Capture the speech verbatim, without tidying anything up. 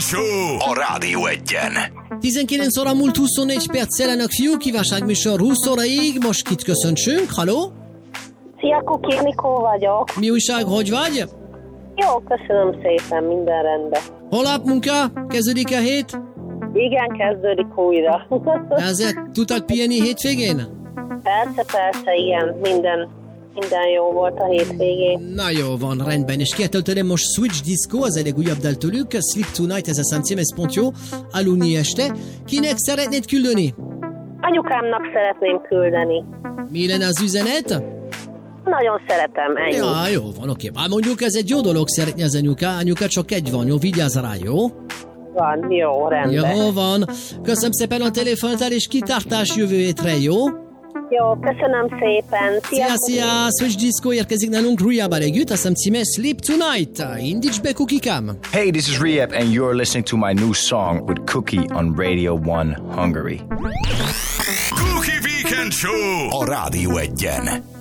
Show a Rádió Egyen. tizenkilenc óra múlt huszonnégy perccel, ennek fiú kívánságműsor húsz óraig. Most kit köszöntsünk? Halló? Szia, Kuki, Nikó vagyok. Mi újság, hogy vagy? Jó, köszönöm szépen, minden rendben. Holnap munka? Kezdődik a hét? Igen, kezdődik újra. Ezért tudtad pihenni hétvégén? Persze, persze, igen, minden, minden jó volt a hétvégén. Na jó van, rendben. És kietöltöm most Switch Disco, az egy újabb dal tőlük. Sleep Tonight, ez a számcím, ez pont jó. Aludni este. Kinek szeretnéd küldeni? Anyukámnak szeretném küldeni. Mi lenne az üzenet? Nagyon szeretem, ennyi. Ja, jó van, oké. Már mondjuk ez egy jó dolog szeretni az anyuka. Anyuka csak egy van, jó? Vigyázz rá, jó? Van, jó, rendben. Jó van. Köszönöm szépen a telefontál, és kitartás jövő hétre, jó? Jó, köszönöm szépen. Szia, Szia, szia! Switch Disco érkezik nálunk Rehab együtt, a számcíme Sleep Tonight. Indíts be, Kukikám! Hey, this is Rehab, and you're listening to my new song with Cookie on Radio one Hungary. Cookie Weekend Show a Rádió Egyen.